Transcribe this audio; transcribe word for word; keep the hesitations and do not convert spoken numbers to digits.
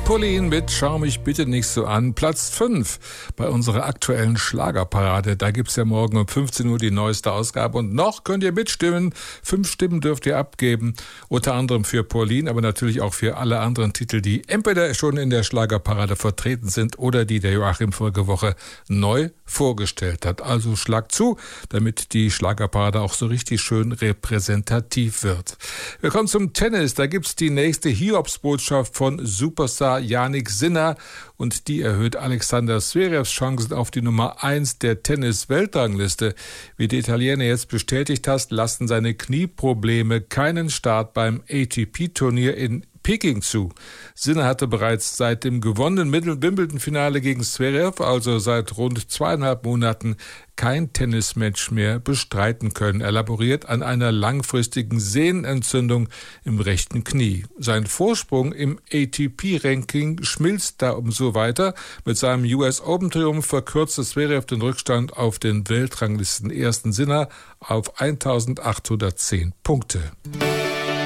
Pauline mit Schau mich bitte nicht so an. Platz fünf bei unserer aktuellen Schlagerparade. Da gibt's ja morgen um fünfzehn Uhr die neueste Ausgabe. Und noch könnt ihr mitstimmen. Fünf Stimmen dürft ihr abgeben. Unter anderem für Pauline, aber natürlich auch für alle anderen Titel, die entweder schon in der Schlagerparade vertreten sind oder die der Joachim vorige Woche neu vorgestellt hat. Also schlag zu, damit die Schlagerparade auch so richtig schön repräsentativ wird. Wir kommen zum Tennis. Da gibt's die nächste Hiobsbotschaft von Superstar Jannik Sinner und die erhöht Alexander Zverevs Chancen auf die Nummer eins der Tennis-Weltrangliste. Wie der Italiener jetzt bestätigt hat, lassen seine Knieprobleme keinen Start beim A T P-Turnier in Peking zu. Sinner hatte bereits seit dem gewonnenen Wimbledon-Finale gegen Zverev, also seit rund zweieinhalb Monaten, kein Tennismatch mehr bestreiten können. Er laboriert an einer langfristigen Sehnenentzündung im rechten Knie. Sein Vorsprung im A T P-Ranking schmilzt da umso weiter. Mit seinem U S Open-Triumph verkürzte Zverev den Rückstand auf den Weltranglisten ersten Sinner auf eintausendachthundertzehn Punkte.